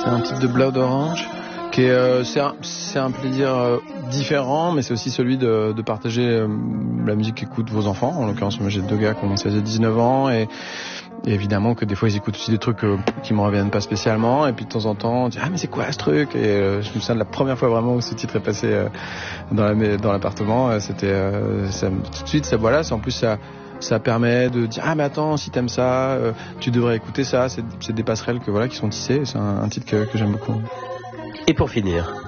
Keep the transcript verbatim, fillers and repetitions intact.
c'est un type de Blood Orange qui est, euh, c'est, un, c'est un plaisir euh, différent, mais c'est aussi celui de, de partager euh, la musique qu'écoutent vos enfants. En l'occurrence, moi j'ai deux gars qui ont seize et dix-neuf ans, et, et évidemment que des fois ils écoutent aussi des trucs euh, qui me reviennent pas spécialement, et puis de temps en temps on dit ah mais c'est quoi ce truc, et euh, je me souviens de la première fois vraiment où ce titre est passé euh, dans, la, dans l'appartement, euh, c'était euh, ça, tout de suite ça voilà, c'est en plus ça ça permet de dire ah mais attends, si t'aimes ça euh, tu devrais écouter ça, c'est, c'est des passerelles que voilà qui sont tissées, c'est un, un titre que, que j'aime beaucoup. Et pour finir,